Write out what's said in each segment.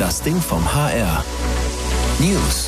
Das Ding vom HR. News.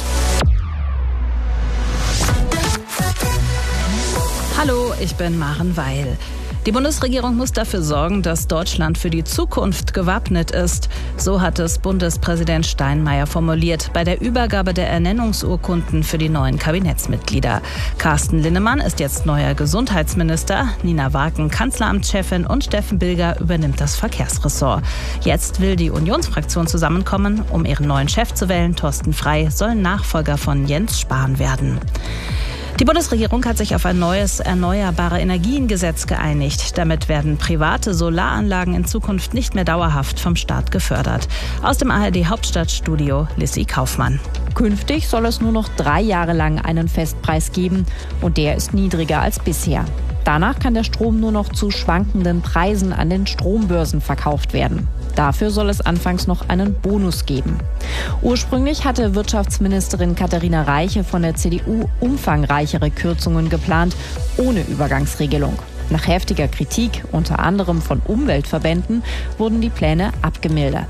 Hallo, ich bin Maren Weil. Die Bundesregierung muss dafür sorgen, dass Deutschland für die Zukunft gewappnet ist. So hat es Bundespräsident Steinmeier formuliert bei der Übergabe der Ernennungsurkunden für die neuen Kabinettsmitglieder. Carsten Linnemann ist jetzt neuer Gesundheitsminister, Nina Waken Kanzleramtschefin und Steffen Bilger übernimmt das Verkehrsressort. Jetzt will die Unionsfraktion zusammenkommen, um ihren neuen Chef zu wählen. Thorsten Frey soll Nachfolger von Jens Spahn werden. Die Bundesregierung hat sich auf ein neues Erneuerbare-Energien-Gesetz geeinigt. Damit werden private Solaranlagen in Zukunft nicht mehr dauerhaft vom Staat gefördert. Aus dem ARD-Hauptstadtstudio Lissy Kaufmann. Künftig soll es nur noch 3 Jahre lang einen Festpreis geben und der ist niedriger als bisher. Danach kann der Strom nur noch zu schwankenden Preisen an den Strombörsen verkauft werden. Dafür soll es anfangs noch einen Bonus geben. Ursprünglich hatte Wirtschaftsministerin Katharina Reiche von der CDU umfangreichere Kürzungen geplant, ohne Übergangsregelung. Nach heftiger Kritik, unter anderem von Umweltverbänden, wurden die Pläne abgemildert.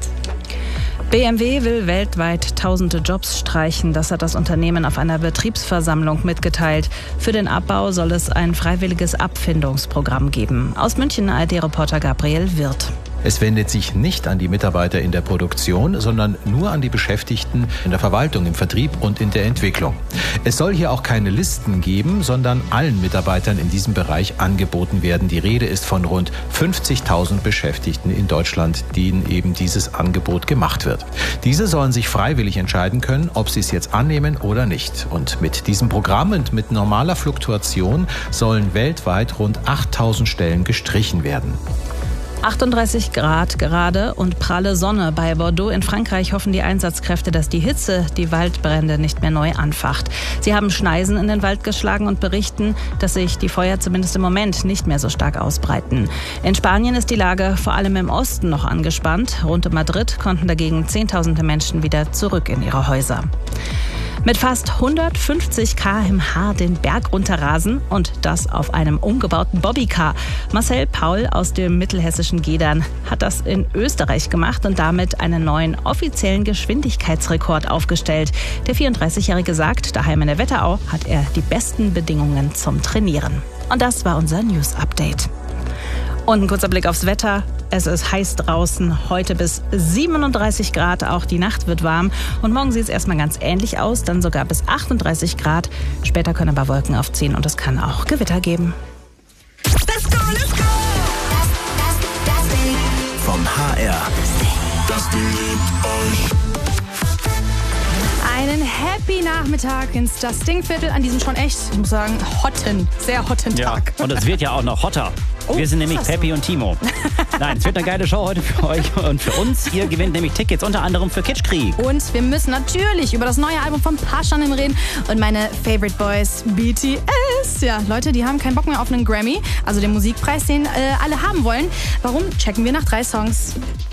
BMW will weltweit tausende Jobs streichen. Das hat das Unternehmen auf einer Betriebsversammlung mitgeteilt. Für den Abbau soll es ein freiwilliges Abfindungsprogramm geben. Aus München ARD-Reporter Gabriel Wirth. Es wendet sich nicht an die Mitarbeiter in der Produktion, sondern nur an die Beschäftigten in der Verwaltung, im Vertrieb und in der Entwicklung. Es soll hier auch keine Listen geben, sondern allen Mitarbeitern in diesem Bereich angeboten werden. Die Rede ist von rund 50.000 Beschäftigten in Deutschland, denen eben dieses Angebot gemacht wird. Diese sollen sich freiwillig entscheiden können, ob sie es jetzt annehmen oder nicht. Und mit diesem Programm und mit normaler Fluktuation sollen weltweit rund 8.000 Stellen gestrichen werden. 38 Grad gerade und pralle Sonne. Bei Bordeaux in Frankreich hoffen die Einsatzkräfte, dass die Hitze die Waldbrände nicht mehr neu anfacht. Sie haben Schneisen in den Wald geschlagen und berichten, dass sich die Feuer zumindest im Moment nicht mehr so stark ausbreiten. In Spanien ist die Lage vor allem im Osten noch angespannt. Rund um Madrid konnten dagegen Zehntausende Menschen wieder zurück in ihre Häuser. Mit fast 150 km/h den Berg runterrasen und das auf einem umgebauten Bobbycar. Marcel Paul aus dem mittelhessischen Gedern hat das in Österreich gemacht und damit einen neuen offiziellen Geschwindigkeitsrekord aufgestellt. Der 34-Jährige sagt, daheim in der Wetterau hat er die besten Bedingungen zum Trainieren. Und das war unser News-Update. Und ein kurzer Blick aufs Wetter. Es ist heiß draußen, heute bis 37 Grad, auch die Nacht wird warm. Und morgen sieht es erstmal ganz ähnlich aus, dann sogar bis 38 Grad. Später können aber Wolken aufziehen und es kann auch Gewitter geben. Let's go, let's go! Das Ding vom HR. Das Ding liebt euch. Einen happy Nachmittag ins Das Ding-Viertel an diesem schon echt, ich muss sagen, sehr hotten Tag. Ja, und es wird ja auch noch hotter. Wir sind nämlich Peppi und Timo. Nein, es wird eine geile Show heute für euch und für uns. Ihr gewinnt nämlich Tickets, unter anderem für Kitschkrieg. Und wir müssen natürlich über das neue Album von Paschanim reden und meine Favorite Boys, BTS. Ja, Leute, die haben keinen Bock mehr auf einen Grammy, also den Musikpreis, den alle haben wollen. Warum? Checken wir nach 3 Songs.